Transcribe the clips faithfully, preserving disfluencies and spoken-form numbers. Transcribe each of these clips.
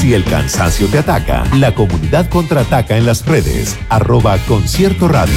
Si el cansancio te ataca, la comunidad contraataca en las redes, arroba Concierto Radio.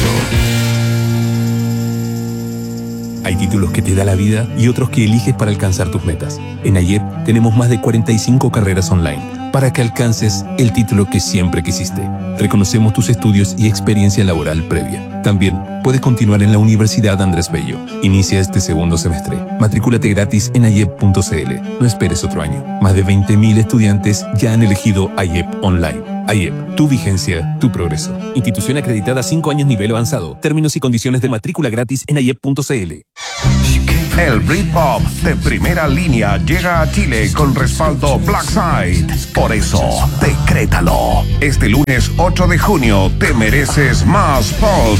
Hay títulos que te da la vida y otros que eliges para alcanzar tus metas. En AYEP tenemos más de cuarenta y cinco carreras online para que alcances el título que siempre quisiste. Reconocemos tus estudios y experiencia laboral previa. También puedes continuar en la Universidad Andrés Bello. Inicia este segundo semestre. Matricúlate gratis en ayep punto c l. No esperes otro año. Más de veinte mil estudiantes ya han elegido AYEP Online. AYEP, tu vigencia, tu progreso. Institución acreditada cinco años nivel avanzado. Términos y condiciones de matrícula gratis en ayep punto c l. El Britpop de primera línea llega a Chile con respaldo Blackside. Por eso, decrétalo. Este lunes ocho de junio te mereces más pop.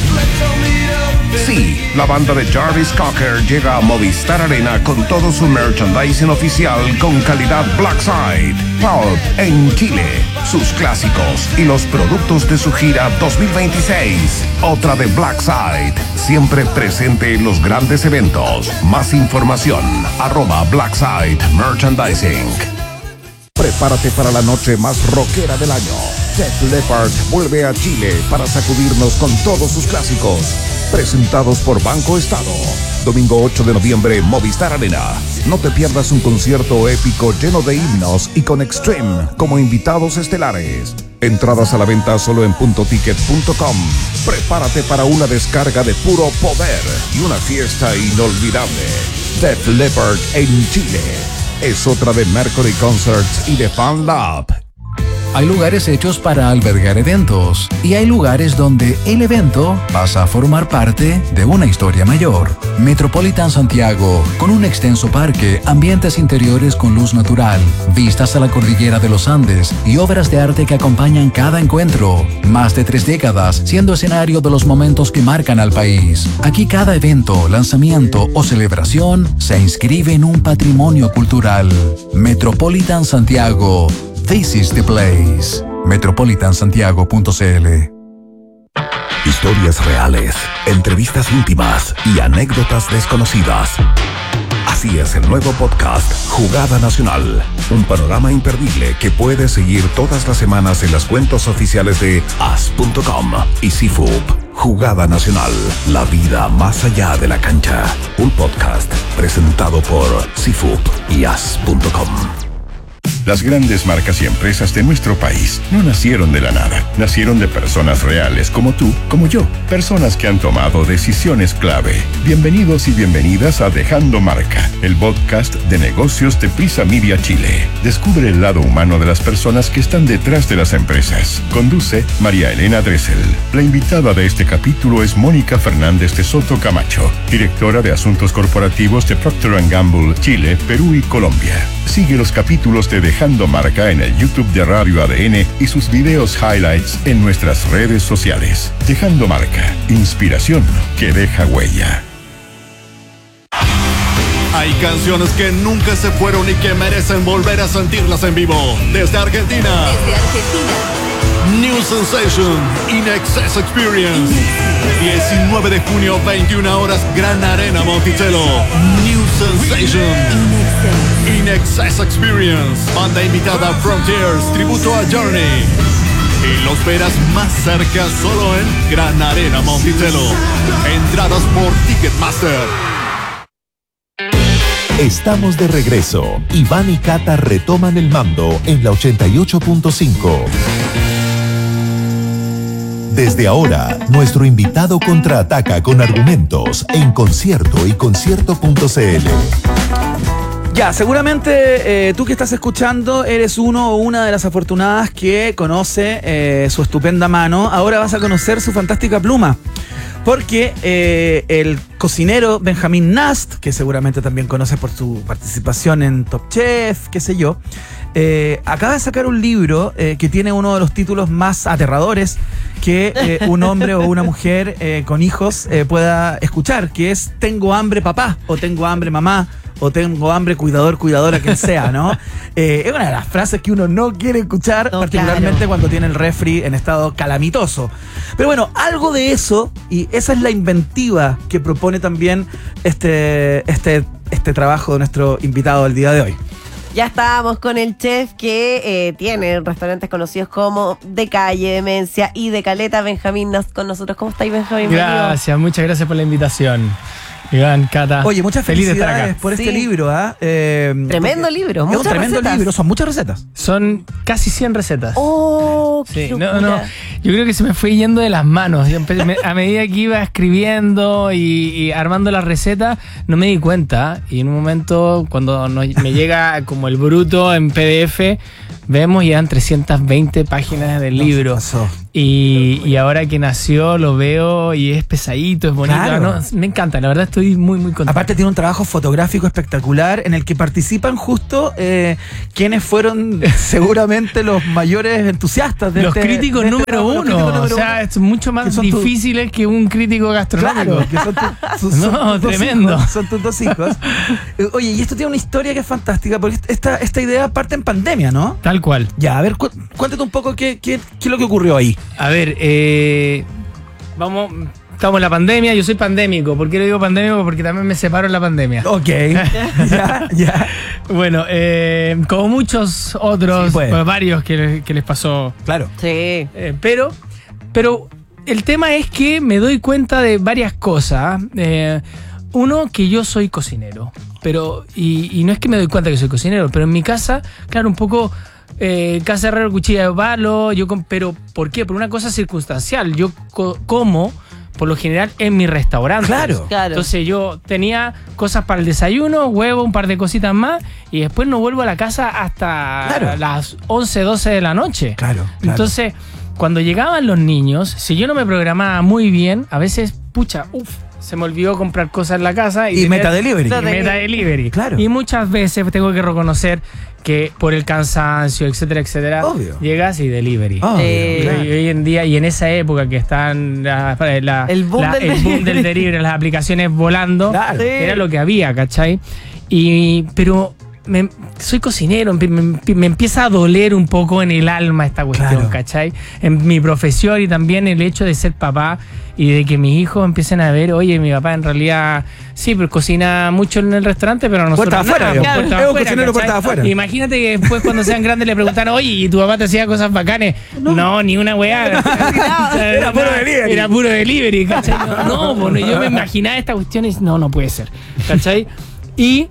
Sí, la banda de Jarvis Cocker llega a Movistar Arena con todo su merchandising oficial con calidad Blackside. Pulp en Chile, sus clásicos y los productos de su gira dos mil veintiséis. Otra de Blackside, siempre presente en los grandes eventos. Más información, arroba Blackside Merchandising. Prepárate para la noche más rockera del año. Def Leppard vuelve a Chile para sacudirnos con todos sus clásicos. Presentados por Banco Estado. Domingo ocho de noviembre, Movistar Arena. No te pierdas un concierto épico lleno de himnos y con Extreme como invitados estelares. Entradas a la venta solo en punto ticket punto com. Prepárate para una descarga de puro poder y una fiesta inolvidable. Def Leppard en Chile. Es otra de Mercury Concerts y de Fan Lab. Hay lugares hechos para albergar eventos y hay lugares donde el evento pasa a formar parte de una historia mayor. Metropolitan Santiago, con un extenso parque, ambientes interiores con luz natural, vistas a la cordillera de los Andes y obras de arte que acompañan cada encuentro. Más de tres décadas siendo escenario de los momentos que marcan al país. Aquí cada evento, lanzamiento o celebración se inscribe en un patrimonio cultural. Metropolitan Santiago. This is the place. metropolitan santiago punto c l. Historias reales, entrevistas íntimas y anécdotas desconocidas. Así es el nuevo podcast Jugada Nacional. Un panorama imperdible que puedes seguir todas las semanas en las cuentas oficiales de as punto com y C F U P. Jugada Nacional, la vida más allá de la cancha. Un podcast presentado por C F U P y as punto com. Las grandes marcas y empresas de nuestro país no nacieron de la nada. Nacieron de personas reales como tú, como yo. Personas que han tomado decisiones clave. Bienvenidos y bienvenidas a Dejando Marca, el podcast de negocios de Prisa Media Chile. Descubre el lado humano de las personas que están detrás de las empresas. Conduce María Elena Dressel. La invitada de este capítulo es Mónica Fernández de Soto Camacho, directora de Asuntos Corporativos de Procter and Gamble, Chile, Perú y Colombia. Sigue los capítulos de Dejando Marca en el YouTube de Radio A D N y sus videos highlights en nuestras redes sociales. Dejando Marca, inspiración que deja huella. Hay canciones que nunca se fueron y que merecen volver a sentirlas en vivo. Desde Argentina. Desde Argentina. New Sensation, In Excess Experience. diecinueve de junio, veintiuna horas, Gran Arena Monticello. New Sensation. In Excess Experience. Banda invitada Frontiers, tributo a Journey. Y los verás más cerca solo en Gran Arena Monticello. Entradas por Ticketmaster. Estamos de regreso. Iván y Cata retoman el mando en la ochenta y ocho punto cinco. Desde ahora, nuestro invitado contraataca con argumentos en Concierto y Concierto punto c l. Ya, seguramente eh, tú que estás escuchando eres uno o una de las afortunadas que conoce eh, su estupenda mano. Ahora vas a conocer su fantástica pluma. Porque eh, el cocinero Benjamín Nast, que seguramente también conoces por su participación en Top Chef, qué sé yo, eh, acaba de sacar un libro eh, que tiene uno de los títulos más aterradores que eh, un hombre o una mujer eh, con hijos eh, pueda escuchar, que es Tengo hambre papá o Tengo hambre mamá o tengo hambre, cuidador, cuidadora, quien sea, ¿no? Eh, es una de las frases que uno no quiere escuchar, no, particularmente claro, cuando tiene el refri en estado calamitoso. Pero bueno, algo de eso, y esa es la inventiva que propone también este, este, este trabajo de nuestro invitado del día de hoy. Ya estábamos con el chef que eh, tiene restaurantes conocidos como De Calle, Demencia y De Caleta. Benjamín nos, con nosotros. ¿Cómo estáis, Benjamín? Gracias, muchas gracias por la invitación. Iván, Cata. Oye, muchas feliz de estar felicidades acá. por Sí. este libro, ¿ah? Eh, Tremendo porque libro, Es un muchas tremendo recetas. libro, son muchas recetas. Son casi cien recetas. ¡Oh! Sí, qué no, locura. no, yo creo que se me fue yendo de las manos. Yo empe- me- a medida que iba escribiendo y, y armando la receta, no me di cuenta. Y en un momento, cuando nos- me llega como el bruto en P D F, vemos y eran trescientas veinte páginas del No, libro. se pasó. Y, y ahora que nació, lo veo y es pesadito, es bonito. Claro. ¿no? Me encanta, la verdad estoy muy, muy contento. Aparte tiene un trabajo fotográfico espectacular en el que participan justo eh, quienes fueron seguramente los mayores entusiastas de los este- críticos de este número trabajo, los uno. críticos número O sea, uno. es mucho Que más son tu- difíciles que un crítico gastronómico. Claro, que son, tu- sus- No, son tus dos tremendo. hijos, son tus dos hijos. Eh, Oye, y esto tiene una historia que es fantástica, porque esta, esta idea parte en pandemia, ¿no? Tal cual. Ya, a ver, cu- cuéntate un poco qué, qué, qué es lo que ocurrió ahí. A ver, eh, vamos, estamos en la pandemia, yo soy pandémico. ¿Por qué lo digo pandémico? Porque también me separo en la pandemia. Ok, ya, ya. Bueno, eh, como muchos otros, Sí, pues. pues, varios que, que les pasó. Claro. Sí. Eh, pero, pero el tema es que me doy cuenta de varias cosas. Eh, uno, que yo soy cocinero. Pero, y, y no es que me doy cuenta que soy cocinero, pero en mi casa, claro, un poco eh, casa herrero, cuchilla de palo. Yo, com- pero, ¿por qué? Por una cosa circunstancial. Yo co- como, por lo general, en mi restaurante. Claro. Claro. Entonces yo tenía cosas para el desayuno, huevo, un par de cositas más, y después no vuelvo a la casa hasta Claro. las once, doce de la noche. Claro, claro. Entonces, cuando llegaban los niños, si yo no me programaba muy bien, a veces, pucha, uff, se me olvidó comprar cosas en la casa. Y, Y meta delivery. Y meta delivery. Claro. Y muchas veces tengo que reconocer que por el cansancio, etcétera, etcétera, Obvio. llegas y delivery. Obvio, Eh, Y claro. hoy en día, y en esa época que están la- la- El boom la- del el boom delivery. del delivery, las aplicaciones volando, Claro. Sí. era lo que había, ¿cachai? Y, pero me- soy cocinero, me, me- me empieza a doler un poco en el alma esta cuestión, Claro. ¿cachai? En mi profesión y también el hecho de ser papá y de que mis hijos empiecen a ver, oye, mi papá en realidad sí, pero cocina mucho en el restaurante, pero nosotros Puertas afuera, nada, digamos. puertas Es un afuera, cocinero ¿cachai? puertas afuera. Imagínate que después cuando sean grandes le preguntan, oye, ¿y tu papá te hacía cosas bacanes? No, ni una weá. Era puro delivery. Era puro delivery, ¿cachai? No, no, bueno, yo me imaginaba esta cuestión y no, no puede ser, ¿cachai? Y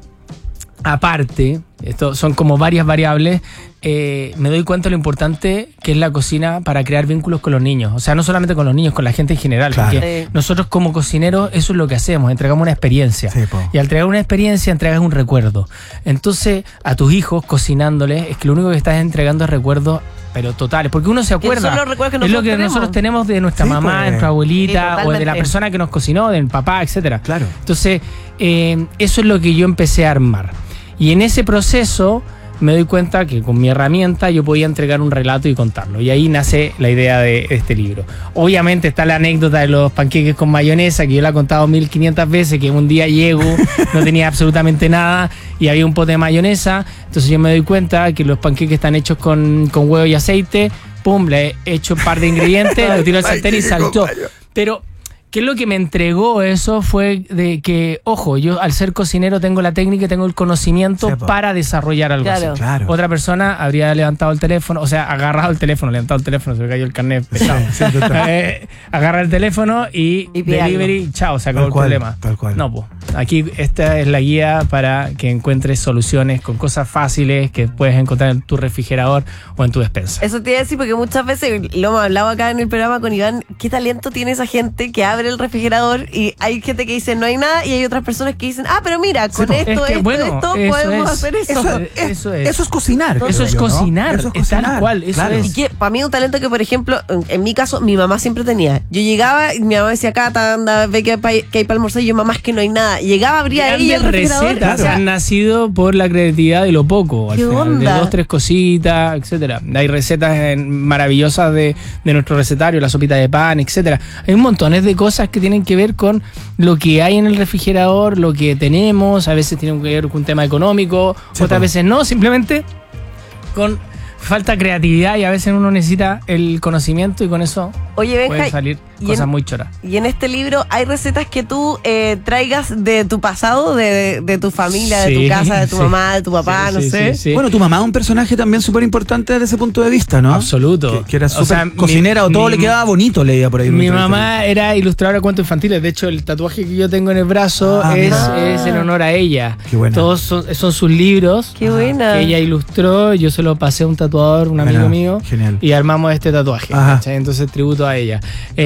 aparte, esto son como varias variables, eh, me doy cuenta de lo importante que es la cocina para crear vínculos con los niños. O sea, no solamente con los niños, con la gente en general. Claro. Porque Sí. nosotros como cocineros eso es lo que hacemos, entregamos una experiencia. Sí, po. Y al entregar una experiencia, entregas un recuerdo. Entonces, a tus hijos cocinándoles, es que lo único que estás entregando es recuerdos, pero totales. Porque uno se acuerda. son los recuerdos que es lo nosotros que tenemos. nosotros tenemos de nuestra Sí, mamá, pues. de nuestra Sí, abuelita, o de la totalmente. persona que nos cocinó, del papá, etcétera. Claro. Entonces, eh, eso es lo que yo empecé a armar. Y en ese proceso me doy cuenta que con mi herramienta yo podía entregar un relato y contarlo. Y ahí nace la idea de este libro. Obviamente está la anécdota de los panqueques con mayonesa, que yo la he contado mil quinientas veces, que un día llego, no tenía absolutamente nada y había un pote de mayonesa. Entonces yo me doy cuenta que los panqueques están hechos con, con huevo y aceite. Pum, le he hecho un par de ingredientes, lo tiro al sartén y saltó. Pero ¿qué es lo que me entregó eso? Fue de que, ojo, yo al ser cocinero tengo la técnica y tengo el conocimiento Sí, po. para desarrollar algo Claro. así. Claro. Otra persona habría levantado el teléfono, o sea, agarrado el teléfono, levantado el teléfono, se me cayó el carnet pesado. Sí, total. Eh, agarra el teléfono y, Y pide delivery, chao, se acabó Tal el cual, problema. tal cual. No, pues, aquí esta es la guía para que encuentres soluciones con cosas fáciles que puedes encontrar en tu refrigerador o en tu despensa. Eso te iba a decir porque muchas veces lo hemos hablado acá en el programa con Iván, qué talento tiene esa gente que abre el refrigerador y hay gente que dice no hay nada y hay otras personas que dicen, ah, pero mira, con po. esto, Es que, esto, bueno, esto, eso podemos es. hacer eso. Eso, Eso es, eso es. eso es cocinar. Eso creo es yo, ¿no? cocinar, Eso es es tal cocinar. cual, eso claro. es. Y que para mí un talento que, por ejemplo, en, en mi caso, mi mamá siempre tenía. Yo llegaba y mi mamá decía, Cata, anda, ve que hay, pa- que hay para almorzar. Y yo, mamá, es que no hay nada. Llegaba, abría ella el Grandes refrigerador. recetas o sea, han nacido por la creatividad de lo poco, al ¿Qué final, onda? de dos, tres cositas, etcétera. Hay recetas en- maravillosas de, de nuestro recetario, la sopita de pan, etcétera. Hay un montones de cosas que tienen que ver con lo que hay en el refrigerador, lo que tenemos, a veces tienen que ver con un tema económico, Sí, otras po. veces no, simplemente con falta creatividad y a veces uno necesita el conocimiento y con eso Oye, Benja, pueden salir y cosas en- muy choras. Y en este libro hay recetas que tú eh, traigas de tu pasado, de, de tu familia, de Sí, tu casa, de tu sí. mamá, de tu papá, Sí, no sí, sé. sí, sí. Bueno, tu mamá es un personaje también súper importante desde ese punto de vista, ¿no? Absoluto. Que, que era O súper sea, mi- cocinera o todo mi- le quedaba bonito, leía por ahí. en una Mi entrevista. mamá era ilustradora de cuentos infantiles. De hecho, el tatuaje que yo tengo en el brazo Ah, es, mira. es en honor a ella. Qué buena. Todos son, son sus libros Qué buena. que ella ilustró. Yo se lo pasé a un tatuador, un amigo Mira, mío. genial. Y armamos este tatuaje. Ajá. ¿cachai? Entonces, tributo a ella.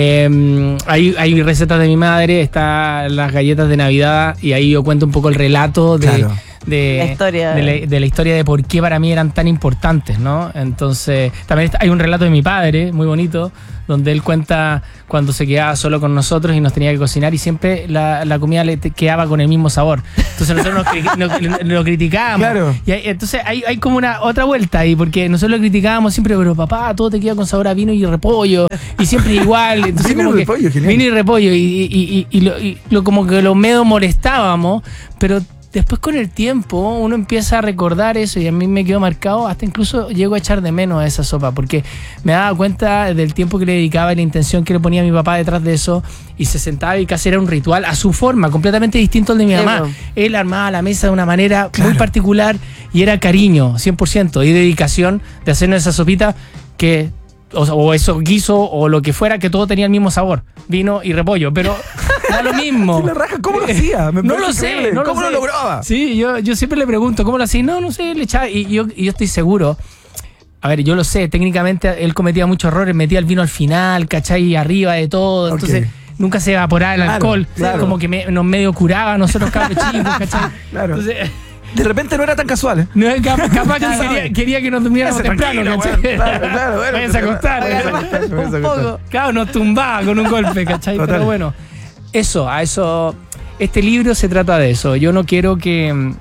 Eh, hay, hay recetas de mi madre. Está las galletas de Navidad. Y ahí yo cuento un poco el relato de. Claro. De La historia. de, la, de la historia de por qué para mí eran tan importantes, ¿no? Entonces, también está- hay un relato de mi padre, muy bonito, donde él cuenta cuando se quedaba solo con nosotros y nos tenía que cocinar y siempre la, la comida le te- quedaba con el mismo sabor. Entonces nosotros nos, cri- nos- lo criticábamos. Claro. Y hay- entonces hay, hay como una otra vuelta ahí, porque nosotros lo criticábamos siempre, pero papá, todo te queda con sabor a vino y repollo, y siempre igual. Entonces, Vino y como que- repollo, genial. vino y repollo, y, y- y- y lo, y lo como que lo medio molestábamos, pero después con el tiempo uno empieza a recordar eso y a mí me quedó marcado, hasta incluso llego a echar de menos a esa sopa, porque me daba cuenta del tiempo que le dedicaba y la intención que le ponía a mi papá detrás de eso, y se sentaba y casi era un ritual a su forma, completamente distinto al de mi Sí, mamá. po. Él armaba la mesa de una manera muy particular y era cariño, cien por ciento, y dedicación de hacernos esa sopita que... O, o eso guiso o lo que fuera, que todo tenía el mismo sabor, vino y repollo, pero da lo mismo. Sí, la raja, ¿cómo lo hacía? Me no parece lo sé, increíble. no ¿Cómo lo lo sé. lograba? Sí, yo, yo siempre le pregunto, ¿cómo lo hacía? No, no sé, le echaba, y yo, y yo estoy seguro. A ver, yo lo sé, técnicamente él cometía muchos errores, metía el vino al final, ¿cachai? Arriba de todo, Ok. entonces nunca se evaporaba el Claro, alcohol, claro. como que me- nos medio curaba a nosotros cabros chicos, ¿cachai? Claro. Entonces, De repente no era tan casual, ¿eh? no, capaz, capaz que Ya quería, sabes. quería que nos durmiéramos Ese temprano, tranquilo, ¿cachai? weón. Claro, claro, bueno, Váyanse a acostar. váyanse a ¿cachai? acostar, váyanse a Un acostar. poco. Claro, nos tumbaba con un golpe, ¿cachai? Total. Pero bueno, eso, a eso. Este libro se trata de eso. Yo no quiero que. mm,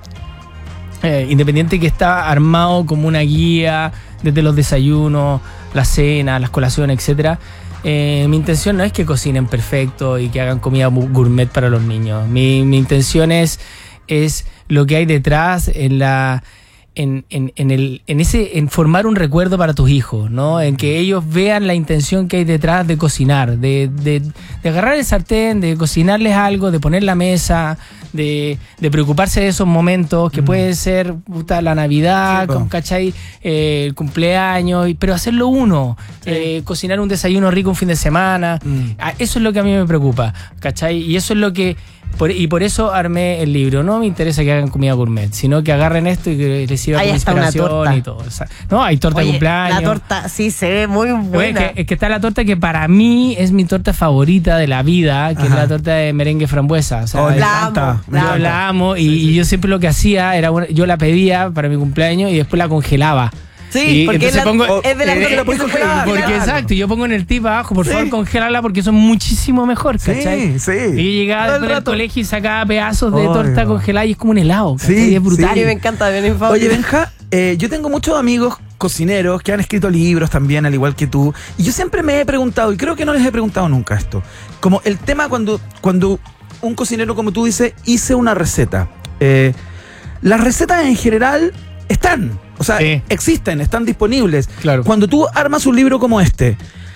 eh, independiente que está armado como una guía desde los desayunos, la cena, las colaciones, etcétera. Eh, mi intención no es que cocinen perfecto y que hagan comida bu- gourmet para los niños. Mi, mi intención es, es lo que hay detrás en la. En, en, en, el, en ese en formar un recuerdo para tus hijos, ¿no? En que ellos vean la intención que hay detrás de cocinar, de, de, de agarrar el sartén, de cocinarles algo, de poner la mesa, de, de preocuparse de esos momentos que pueden ser puta, la Navidad, Sí, po. con, ¿cachai? Eh, el cumpleaños, y- pero hacerlo uno, eh, cocinar un desayuno rico un fin de semana, Mm. Ah, eso es lo que a mí me preocupa, ¿cachai? Y eso es lo que por- y por eso armé el libro. No me interesa que hagan comida gourmet, sino que agarren esto y que les sirva Hay como hasta una inspiración torta. y todo. O sea, no, hay torta Oye, de cumpleaños. la torta sí se ve muy Oye, buena. es, que, es que está la torta que para mí es mi torta favorita de la vida, que es Ajá. la torta de merengue frambuesa. O sea, Oh, me La encanta, amo, me la yo encanta. la amo y, y yo siempre lo que hacía era una- yo la pedía para mi cumpleaños y después la congelaba. Sí, Y porque es, entonces la- pongo- es de las eh, cosas la que podés se pueden congelar, Porque congelar. claro. exacto, yo pongo en el tip abajo, por Sí. favor, congélala porque son muchísimo mejor, ¿cachai? Sí, sí. Y yo llegaba Todo el después del rato. colegio y sacaba pedazos de Ay, torta va. congelada y es como un helado, ¿cachai? Sí, es brutal. A mí me encanta ver mi Oye, Benja, eh, yo tengo muchos amigos cocineros que han escrito libros también, al igual que tú. Y yo siempre me he preguntado, y creo que no les he preguntado nunca esto, como el tema cuando, cuando un cocinero, como tú dices, hice una receta. Eh, las recetas en general están, o sea, Sí. existen, están disponibles. Claro. Cuando tú armas un libro como este,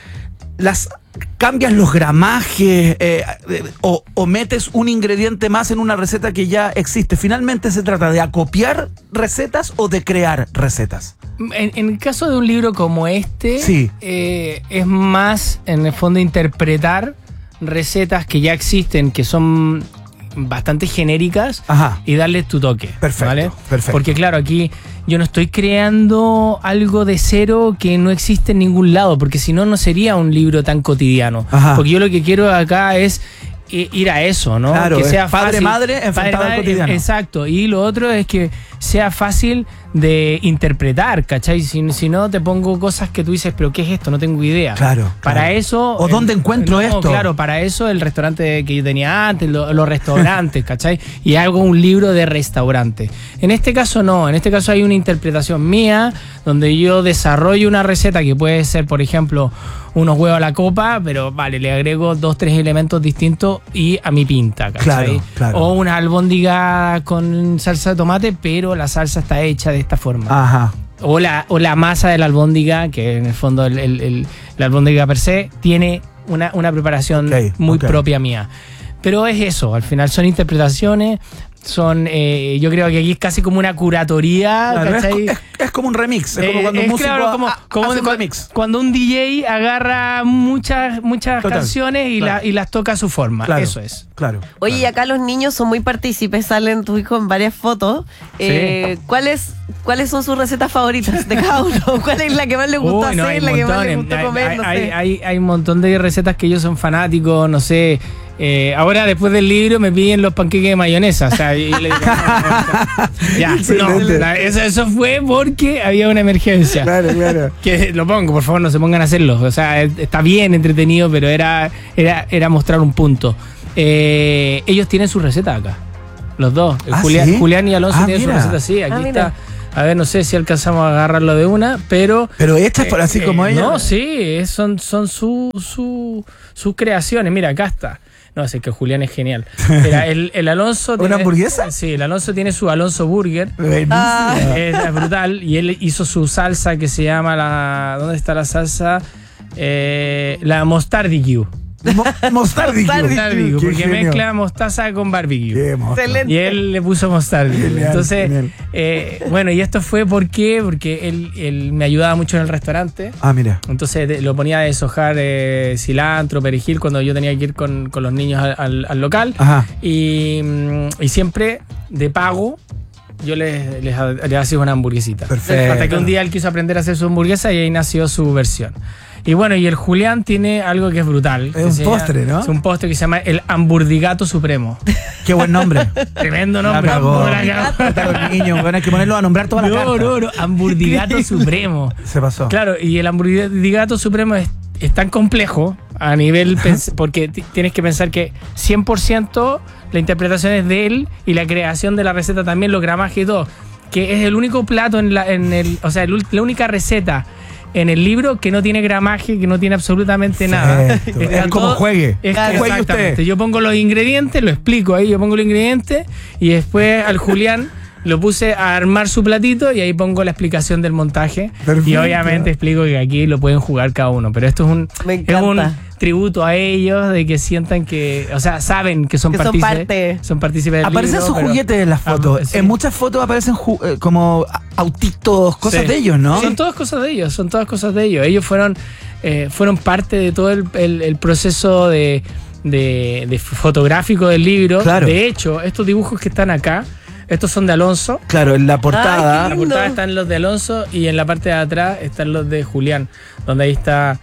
las cambias los gramajes eh, eh, o, o metes un ingrediente más en una receta que ya existe. Finalmente se trata de acopiar recetas o de crear recetas. En, en el caso de un libro como este, Sí. eh, es más, en el fondo, interpretar recetas que ya existen, que son bastante genéricas, Ajá. y darles tu toque. Perfecto, ¿vale? perfecto. Porque claro, aquí yo no estoy creando algo de cero que no existe en ningún lado, porque si no, no sería un libro tan cotidiano. Ajá. Porque yo lo que quiero acá es i- ir a eso, ¿no? Claro, que es sea padre, fácil. madre, enfrentado al madre, cotidiano. Exacto. Y lo otro es que sea fácil de interpretar, ¿cachai? Si, si no, te pongo cosas que tú dices, pero ¿qué es esto? No tengo idea. Claro, Para claro. eso... ¿O dónde encuentro esto? Claro, para eso el restaurante que yo tenía antes, lo- los restaurantes, ¿cachai? Y hago un libro de restaurante. En este caso no, en este caso hay una interpretación mía donde yo desarrollo una receta que puede ser, por ejemplo, unos huevos a la copa, pero vale, le agrego dos, tres elementos distintos y a mi pinta, ¿cachai? Claro, claro. O una albóndiga con salsa de tomate, pero la salsa está hecha de esta forma. Ajá. o, la, o la masa de la albóndiga, que en el fondo el, el, el, la albóndiga per se tiene una, una preparación okay, muy okay. propia mía. Pero es eso, al final son interpretaciones, son, eh, yo creo que aquí es casi como una curatoría, claro, ¿cachai? Es, es, es como un remix, es Eh, como cuando es un músico claro, como, ha- como hace un cu- remix. cuando un D J agarra muchas, muchas Total, canciones y, claro. la, y las toca a su forma, Claro, eso es. Claro. Oye, y acá los niños son muy partícipes, salen tu hijo en varias fotos. Eh, ¿cuáles, ¿Cuáles son sus recetas favoritas de cada uno? ¿Cuál es la que más les gusta Uy, no, hacer, hay la que más les montones. gusta comer? Hay, No hay, sé. hay, hay un montón de recetas que ellos son fanáticos, no sé. Eh, ahora, después del libro, me piden los panqueques de mayonesa. O sea, y le digo, ya, no, Excelente. la- eso, eso fue porque había una emergencia. Claro, claro. Que lo pongo, por favor, no se pongan a hacerlo. O sea, está bien entretenido, pero era, era, era mostrar un punto. Eh, ellos tienen su receta acá. Los dos. El ¿Ah, Julián, sí? Julián y Alonso Ah, tienen mira. su receta, sí. Aquí Ah, mira. está. A ver, no sé si alcanzamos a agarrarlo de una, pero. Pero hechas por así Eh, como eh, ella. No, sí, es- son, son su, su, sus creaciones. Mira, acá está. No, sé que Julián es genial. Mira, el, el Alonso. ¿Una tiene- hamburguesa? Sí, el Alonso tiene su Alonso Burger. Ah. Es, es brutal. Y él hizo su salsa que se llama la. ¿Dónde está la salsa? Eh, la Mostardicue. Mo- Mostardicue. Mostardicue, Qué porque genio. mezcla mostaza con barbecue. Qué monstruo. Excelente. Y él le puso mostardicue. Genial, Entonces, genial. eh, bueno, y esto fue ¿por qué? Porque él, él me ayudaba mucho en el restaurante. Ah, mira. Entonces de- lo ponía a deshojar eh, cilantro, perejil cuando yo tenía que ir con, con los niños al, al- al local. Ajá. Y, mm, y siempre de pago yo les, les, ha- les hacía una hamburguesita. Perfecto. Hasta que un día él quiso aprender a hacer su hamburguesa y ahí nació su versión. Y bueno, y el Julián tiene algo que es brutal. Es que un se llama- postre, ¿no? Es un postre que se llama el Hamburdigato Supremo. Qué buen nombre. Tremendo La nombre. cagó. ¿Cómo la cagó? Puta, los niños, bueno, hay que ponerlo a nombrar toda la No, carta. no, no. Hamburdigato Supremo. Se pasó. Claro, y el hamburguigato supremo es, es tan complejo a nivel pens- porque t- tienes que pensar que cien por ciento la interpretación es de él y la creación de la receta también, los gramajes y todo, que es el único plato en la en el, o sea, el ul- la única receta en el libro que no tiene gramaje, que no tiene absolutamente nada. Perfecto. Está Es como todo- juegue. es- Claro. Juegue exactamente. usted. Yo pongo los ingredientes, lo explico ahí, yo pongo los ingredientes y después al Julián lo puse a armar su platito y ahí pongo la explicación del montaje. Perfecto. Y obviamente explico que aquí lo pueden jugar cada uno. Pero esto es un, Me es encanta. un tributo a ellos, de que sientan que, o sea, saben que son Que son partícipes. parte. Son partícipes del Aparecen libro, sus pero- juguetes en las Ah, fotos. sí. En muchas fotos aparecen ju- eh, como a- autitos, cosas Sí. de ellos, ¿no? Son todas cosas de ellos, son todas cosas de ellos. Ellos fueron, eh, fueron parte de todo el, el- el proceso de, de- de fotográfico del libro. Claro. De hecho, estos dibujos que están acá, estos son de Alonso. Claro, en la portada. Ay, En la qué portada lindo. están los de Alonso y en la parte de atrás están los de Julián, donde ahí está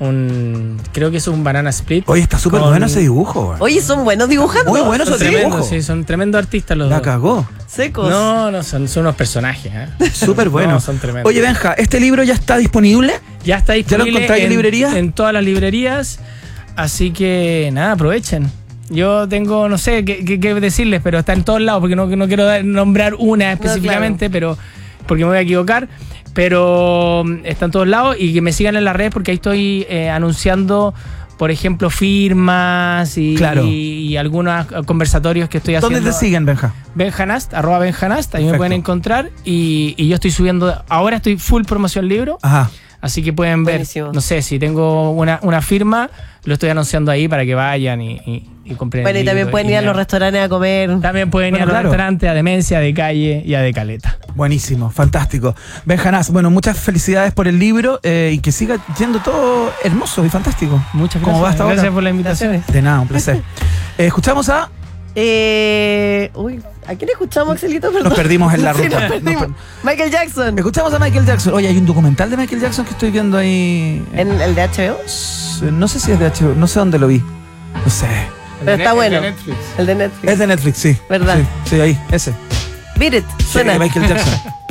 un, creo que eso es un banana split. Oye, está súper Con- bueno ese dibujo, güey. Oye, son buenos dibujando. Muy buenos Son esos tremendos, dibujos. sí, son tremendos artistas los La dos. cagó. Secos. No, no, son, son unos personajes. ¿eh? Súper bueno. No, son tremendos. Oye, Benja, ¿este libro ya está disponible? Ya está disponible encontráis en librerías? En todas las librerías. Así que nada, aprovechen. Yo tengo, no sé qué, qué- qué decirles, pero está en todos lados, porque no, no quiero dar- nombrar una específicamente, pero porque me voy a equivocar. Pero mm, está en todos lados y que me sigan en las redes porque ahí estoy eh, anunciando, por ejemplo, firmas y, Claro. y, y algunos conversatorios que estoy haciendo. ¿Dónde te siguen, Benja? Benjanast, arroba Benjanast, ahí me Perfecto. pueden encontrar. Y, y yo estoy subiendo, ahora estoy full promoción libro. Ajá. Así que pueden ver, Buenísimo. no sé, si tengo una, una firma, lo estoy anunciando ahí para que vayan y, y, y compren. Bueno, y el también libro pueden ir a me- los restaurantes a comer. También pueden ir Bueno, a los claro. restaurantes, a Demencia, de Calle y a de Caleta. Buenísimo, fantástico. Benjanás, bueno, muchas felicidades por el libro eh, y que siga yendo todo hermoso y fantástico. Muchas ¿Cómo gracias. va hasta ahora? Gracias por la invitación. De nada, un placer. Eh, escuchamos a... Eh, uy, ¿a quién escuchamos, Axelito? Perdón. Nos perdimos en la Sí, ruta. nos perdimos. Michael Jackson. Escuchamos a Michael Jackson. Oye, hay un documental de Michael Jackson que estoy viendo ahí. ¿En el de H B O? No sé si es de H B O, no sé dónde lo vi. No sé. Pero está bueno. El de Netflix. Es de Netflix, sí. ¿Verdad? Sí, sí, ahí, ese. Beat it. Sí, Suena. Michael Jackson.